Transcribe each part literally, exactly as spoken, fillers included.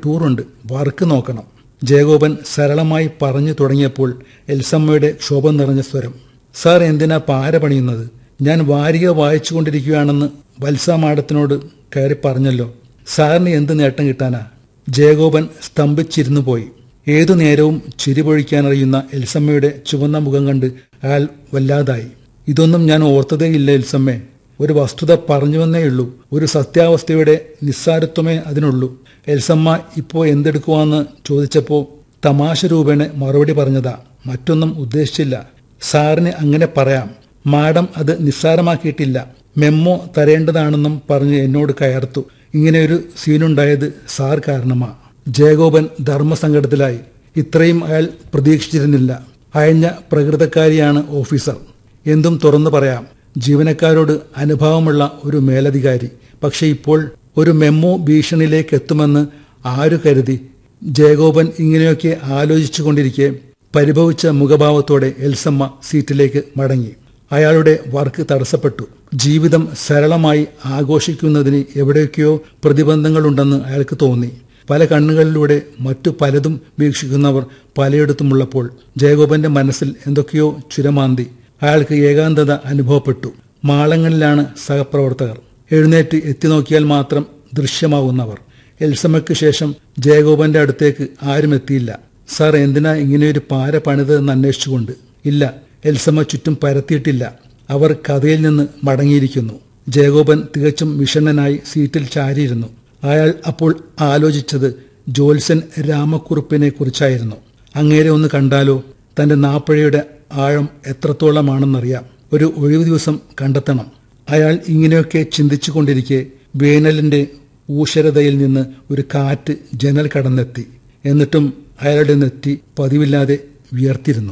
ടൂറുണ്ട്, work നോക്കണം. ജയഗോപൻ സരളമായി പറഞ്ഞു തുടങ്ങിയപ്പോൾ എൽസമ്മയുടെ ക്ഷോഭം നിറഞ്ഞ സ്വരം. സാർ എന്തിനാ പാര പണിയുന്നത്? ഞാൻ വാരിക വായിച്ചുകൊണ്ടിരിക്കുകയാണെന്ന് വത്സ മാഡത്തിനോട് കയറി പറഞ്ഞല്ലോ. സാറിന് എന്ത് നേട്ടം കിട്ടാനാ? ജയഗോപൻ സ്തംഭിച്ചിരുന്നു പോയി. ഏതു നേരവും ചിരിപൊഴിക്കാനറിയുന്ന എൽസമ്മയുടെ ചുവന്ന മുഖം കണ്ട് അയാൾ വല്ലാതായി. ഇതൊന്നും ഞാൻ ഓർത്തതേയില്ല എൽസമ്മേ. ഒരു വസ്തുത പറഞ്ഞുവെന്നേയുള്ളൂ. ഒരു സത്യാവസ്ഥയുടെ നിസ്സാരത്വമേ അതിനുള്ളൂ. എൽസമ്മ ഇപ്പോ എന്തെടുക്കുവാന്ന് ചോദിച്ചപ്പോ തമാശ രൂപേണ മറുപടി പറഞ്ഞതാ, മറ്റൊന്നും ഉദ്ദേശിച്ചില്ല. സാറിന് അങ്ങനെ പറയാം. മാഡം അത് നിസ്സാരമാക്കിയിട്ടില്ല. മെമ്മോ തരേണ്ടതാണെന്നും പറഞ്ഞ് എന്നോട് കയർത്തു. ഇങ്ങനെയൊരു സീനുണ്ടായത് സാർ കാരണമാ. ജയഗോപൻ ധർമ്മസങ്കടത്തിലായി. ഇത്രയും അയാൾ പ്രതീക്ഷിച്ചിരുന്നില്ല. അയഞ്ഞ പ്രകൃതക്കാരിയാണ് ഓഫീസർ. എന്തും തുറന്നു പറയാം. ജീവനക്കാരോട് അനുഭാവമുള്ള ഒരു മേലധികാരി. പക്ഷെ ഇപ്പോൾ ഒരു മെമ്മോ ഭീഷണിയിലേക്ക് എത്തുമെന്ന് ആരു കരുതി? ജയഗോപൻ ഇങ്ങനെയൊക്കെ ആലോചിച്ചുകൊണ്ടിരിക്കെ പരിഭവിച്ച മുഖഭാവത്തോടെ എൽസമ്മ സീറ്റിലേക്ക് മടങ്ങി. അയാളുടെ വർക്ക് തടസ്സപ്പെട്ടു. ജീവിതം സരളമായി ആഘോഷിക്കുന്നതിന് എവിടെയൊക്കെയോ പ്രതിബന്ധങ്ങളുണ്ടെന്ന് അയാൾക്ക് തോന്നി. പല കണ്ണുകളിലൂടെ മറ്റു പലതും വീക്ഷിക്കുന്നവർ പലയിടത്തുമുള്ളപ്പോൾ ജയഗോപന്റെ മനസ്സിൽ എന്തൊക്കെയോ ചുരമാന്തി. അയാൾക്ക് ഏകാന്തത അനുഭവപ്പെട്ടു. മാളങ്ങളിലാണ് സഹപ്രവർത്തകർ. എഴുന്നേറ്റ് എത്തി നോക്കിയാൽ മാത്രം ദൃശ്യമാകുന്നവർ. എൽസമ്മയ്ക്ക് ശേഷം ജയഗോപന്റെ അടുത്തേക്ക് ആരും എത്തിയില്ല. സാർ എന്തിനാ ഇങ്ങനെയൊരു പാര പണിതെന്ന് അന്വേഷിച്ചുകൊണ്ട്. ഇല്ല, എൽസമ്മ ചുറ്റും പരത്തിയിട്ടില്ല. അവർ കഥയിൽ നിന്ന് മടങ്ങിയിരിക്കുന്നു. ജയഗോപൻ തികച്ചും വിഷണ്ണനായി സീറ്റിൽ ചാരിയിരുന്നു. അയാൾ അപ്പോൾ ആലോചിച്ചത് ജോത്സ്യൻ രാമക്കുറുപ്പിനെ കുറിച്ചായിരുന്നു. അങ്ങേരെ ഒന്ന് കണ്ടാലോ? തന്റെ നാപ്പഴയുടെ ആഴം എത്രത്തോളമാണെന്നറിയാം. ഒരു ഒഴിവു ദിവസം കണ്ടെത്തണം. അയാൾ ഇങ്ങനെയൊക്കെ ചിന്തിച്ചു കൊണ്ടിരിക്കെ വേനലിന്റെ ഊഷരതയിൽ നിന്ന് ഒരു കാറ്റ് ജനൽ കടന്നെത്തി. എന്നിട്ടും അയാളുടെ നെറ്റി പതിവില്ലാതെ വിയർത്തിരുന്നു.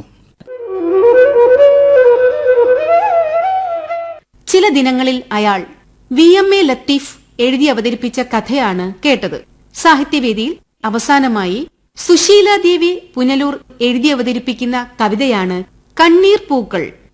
ചില ദിനങ്ങളിൽ അയാൾ വി എം എ ലത്തീഫ് എഴുതി അവതരിപ്പിച്ച കഥയാണ് കേട്ടത്. സാഹിത്യവേദിയിൽ അവസാനമായി സുശീലാദേവി പുനലൂർ എഴുതി അവതരിപ്പിക്കുന്ന കവിതയാണ് കണ്ണീർ പൂക്കൾ.